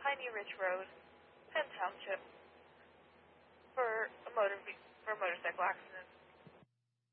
Piney Ridge Road, Penn Township, for a motorcycle accident.